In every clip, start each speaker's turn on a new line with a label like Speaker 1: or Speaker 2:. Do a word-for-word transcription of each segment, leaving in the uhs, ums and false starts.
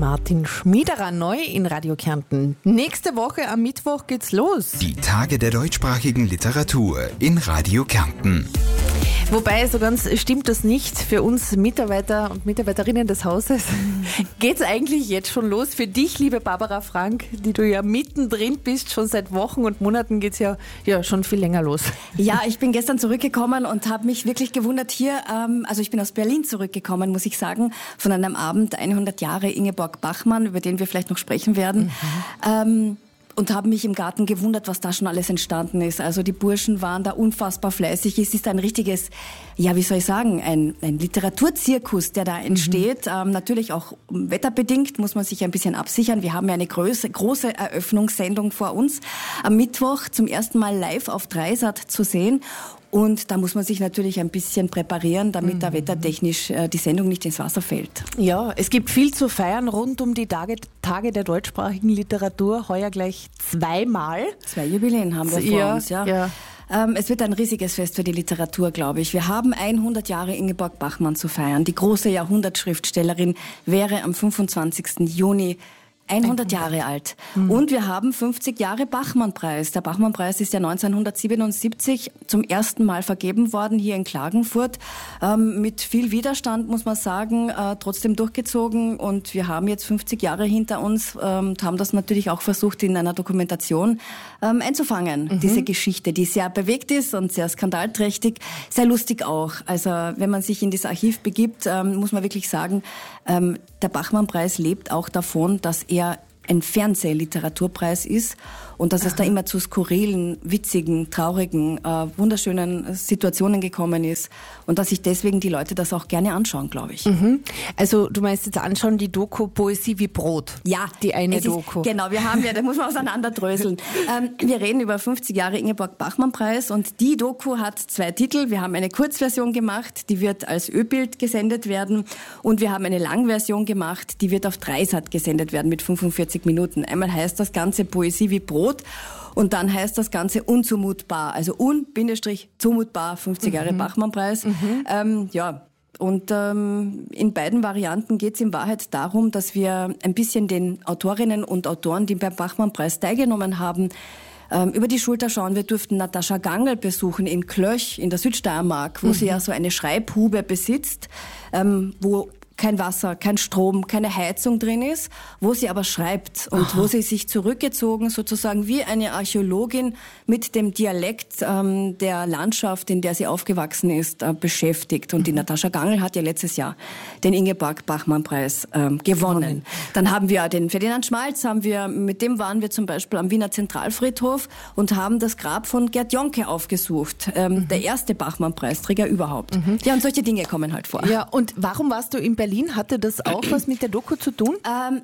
Speaker 1: Martin Schmiederer neu in Radio Kärnten. Nächste Woche am Mittwoch geht's los.
Speaker 2: Die Tage der deutschsprachigen Literatur in Radio Kärnten.
Speaker 1: Wobei, so ganz stimmt das nicht. Für uns Mitarbeiter und Mitarbeiterinnen des Hauses geht's eigentlich jetzt schon los. Für dich, liebe Barbara Frank, die du ja mittendrin bist, schon seit Wochen und Monaten geht's ja, ja schon viel länger los.
Speaker 3: Ja, ich bin gestern zurückgekommen und habe mich wirklich gewundert hier, ähm, also ich bin aus Berlin zurückgekommen, muss ich sagen, von einem Abend hundert Jahre Ingeborg Bachmann, über den wir vielleicht noch sprechen werden. Mhm. Ähm, Und habe mich im Garten gewundert, was da schon alles entstanden ist. Also die Burschen waren da unfassbar fleißig. Es ist ein richtiges, ja wie soll ich sagen, ein, ein Literaturzirkus, der da entsteht. Mhm. Ähm, natürlich auch wetterbedingt, muss man sich ein bisschen absichern. Wir haben ja eine große, große Eröffnungssendung vor uns. Am Mittwoch zum ersten Mal live auf Dreisat zu sehen. Und da muss man sich natürlich ein bisschen präparieren, damit mhm. da wettertechnisch äh, die Sendung nicht ins Wasser fällt.
Speaker 1: Ja, es gibt viel zu feiern rund um die Tage, Tage der deutschsprachigen Literatur. Heuer gleich zweimal.
Speaker 3: Zwei Jubiläen haben wir vor
Speaker 1: ja,
Speaker 3: uns, ja.
Speaker 1: ja.
Speaker 3: Ähm, es wird ein riesiges Fest für die Literatur, glaube ich. Wir haben hundert Jahre Ingeborg Bachmann zu feiern. Die große Jahrhundertschriftstellerin wäre am fünfundzwanzigsten Juni hundert Jahre alt. Mhm. Und wir haben fünfzig Jahre Bachmann-Preis. Der Bachmann-Preis ist ja neunzehnhundertsiebenundsiebzig zum ersten Mal vergeben worden hier in Klagenfurt. Ähm, mit viel Widerstand, muss man sagen, äh, trotzdem durchgezogen. Und wir haben jetzt fünfzig Jahre hinter uns ähm, und haben das natürlich auch versucht, in einer Dokumentation ähm, einzufangen. Mhm. Diese Geschichte, die sehr bewegt ist und sehr skandalträchtig, sehr lustig auch. Also wenn man sich in das Archiv begibt, ähm, muss man wirklich sagen, ähm, der Bachmann-Preis lebt auch davon, dass er ein Fernsehliteraturpreis ist und dass Aha. es da immer zu skurrilen, witzigen, traurigen, äh, wunderschönen Situationen gekommen ist und dass sich deswegen die Leute das auch gerne anschauen, glaube ich.
Speaker 1: Mhm. Also du meinst jetzt anschauen die Doku Poesie wie Brot?
Speaker 3: Ja.
Speaker 1: Die eine
Speaker 3: ist,
Speaker 1: Doku.
Speaker 3: Genau, wir haben ja, da muss man auseinanderdröseln. ähm, wir reden über fünfzig Jahre Ingeborg-Bachmann-Preis und die Doku hat zwei Titel. Wir haben eine Kurzversion gemacht, die wird als Ö-Bild gesendet werden und wir haben eine Langversion gemacht, die wird auf Dreisat gesendet werden mit fünfundvierzig Minuten. Einmal heißt das Ganze Poesie wie Brot und dann heißt das Ganze unzumutbar, also un-zumutbar, fünfzig Jahre mhm. Bachmann-Preis. Mhm. Ähm, ja, und ähm, in beiden Varianten geht es in Wahrheit darum, dass wir ein bisschen den Autorinnen und Autoren, die beim Bachmann-Preis teilgenommen haben, ähm, über die Schulter schauen. Wir durften Natascha Gangl besuchen in Klöch in der Südsteiermark, wo mhm. sie ja so eine Schreibhube besitzt, ähm, wo kein Wasser, kein Strom, keine Heizung drin ist, wo sie aber schreibt und Aha. wo sie sich zurückgezogen sozusagen wie eine Archäologin mit dem Dialekt ähm, der Landschaft, in der sie aufgewachsen ist, äh, beschäftigt. Und die mhm. Natascha Gangl hat ja letztes Jahr den Ingeborg-Bachmann-Preis ähm, gewonnen. gewonnen. Dann haben wir den Ferdinand Schmalz, haben wir, mit dem waren wir zum Beispiel am Wiener Zentralfriedhof und haben das Grab von Gerd Jonke aufgesucht. Ähm, mhm. Der erste Bachmann-Preisträger überhaupt. Mhm. Ja, und solche Dinge kommen halt vor.
Speaker 1: Ja, und warum warst du in Berlin? Berlin, hatte das auch was mit der Doku zu tun?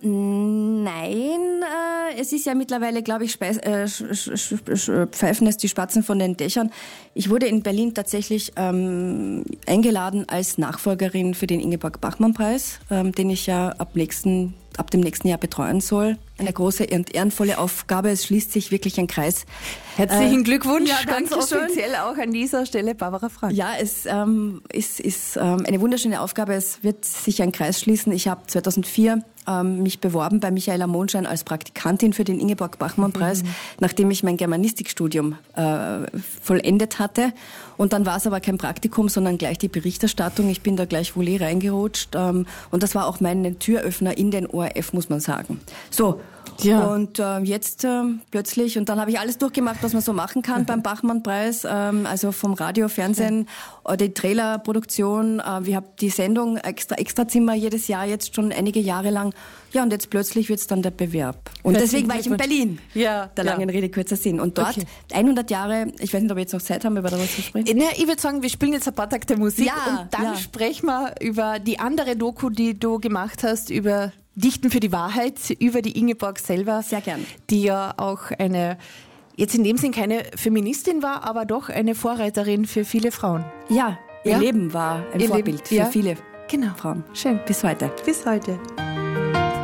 Speaker 3: Ähm, nein, äh, es ist ja mittlerweile, glaube ich, Speis, äh, sch, sch, sch, pfeifen es die Spatzen von den Dächern. Ich wurde in Berlin tatsächlich ähm, eingeladen als Nachfolgerin für den Ingeborg-Bachmann-Preis, ähm, den ich ja ab nächsten ab dem nächsten Jahr betreuen soll. Eine große und ehrenvolle Aufgabe. Es schließt sich wirklich ein Kreis.
Speaker 1: Herzlichen äh, Glückwunsch,
Speaker 3: ja,
Speaker 1: ganz offiziell auch an dieser Stelle, Barbara Frank.
Speaker 3: Ja, es ähm, ist, ist ähm, eine wunderschöne Aufgabe. Es wird sich ein Kreis schließen. Ich habe zweitausendvier ähm, mich beworben bei Michaela Mondschein als Praktikantin für den Ingeborg-Bachmann-Preis, mhm. nachdem ich mein Germanistikstudium äh, vollendet hatte. Und dann war es aber kein Praktikum, sondern gleich die Berichterstattung. Ich bin da gleich wohl reingerutscht. Ähm, und das war auch mein Türöffner in den O R F, muss man sagen. So. Ja. Und äh, jetzt äh, plötzlich, und dann habe ich alles durchgemacht, was man so machen kann beim Bachmann-Preis, ähm, also vom Radio, Fernsehen, äh, die Trailerproduktion, äh, wir haben die Sendung Extra Extrazimmer jedes Jahr jetzt schon einige Jahre lang. Ja, und jetzt plötzlich wird's dann der Bewerb. Und deswegen war ich in Berlin.
Speaker 1: Ja,
Speaker 3: der langen
Speaker 1: ja.
Speaker 3: Rede, kurzer Sinn. Und dort
Speaker 1: okay.
Speaker 3: hundert Jahre, ich weiß nicht, ob wir jetzt noch Zeit haben, über darüber zu sprechen.
Speaker 1: Ne, ich würde sagen, wir spielen jetzt ein paar Takte Musik
Speaker 3: ja,
Speaker 1: und dann
Speaker 3: ja.
Speaker 1: sprechen wir über die andere Doku, die du gemacht hast, über Dichten für die Wahrheit, über die Ingeborg selber.
Speaker 3: Sehr gern.
Speaker 1: Die ja auch eine, jetzt in dem Sinn keine Feministin war, aber doch eine Vorreiterin für viele Frauen.
Speaker 3: Ja, ihr
Speaker 1: ja?
Speaker 3: Leben war ein
Speaker 1: ihr
Speaker 3: Vorbild
Speaker 1: Leben,
Speaker 3: für
Speaker 1: ja?
Speaker 3: viele
Speaker 1: genau.
Speaker 3: Frauen.
Speaker 1: Schön.
Speaker 3: Bis heute.
Speaker 1: Bis heute.